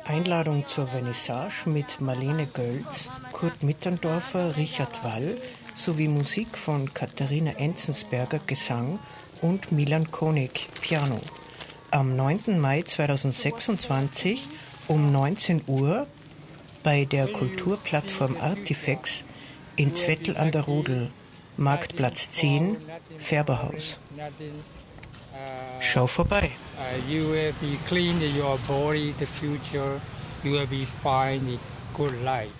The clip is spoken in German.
Einladung zur Vernissage mit Marlene Gölz, Kurt Mitterndorfer, Richard Wall sowie Musik von Katharina Enzensberger, Gesang und Milan Konig, Piano. Am 9. Mai 2026 um 19 Uhr bei der Kulturplattform Artifex in Zwettl an der Rudel, Marktplatz 10, Färberhaus. Schau vorbei. You will be clean in your body, the future, you will be fine, good life.